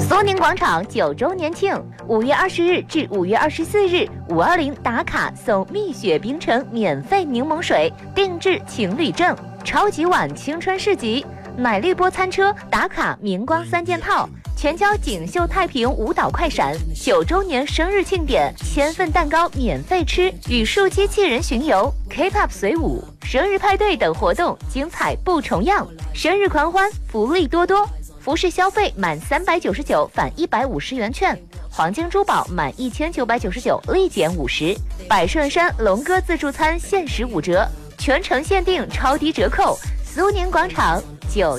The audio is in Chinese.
苏宁广场9周年庆，5月20日至5月24日，520打卡送蜜雪冰城免费柠檬水，定制情侣证，超级碗青春市集，奶绿波餐车打卡明光3件套，全交锦绣太平舞蹈快闪，9周年生日庆典，1000份蛋糕免费吃，语数机器人巡游 ，K-pop 随舞，生日派对等活动精彩不重样，生日狂欢福利多多。服饰消费满399返150元券，黄金珠宝满1999立减50，百顺山龙哥自助餐限时5折，全程限定超低折扣。苏宁广场9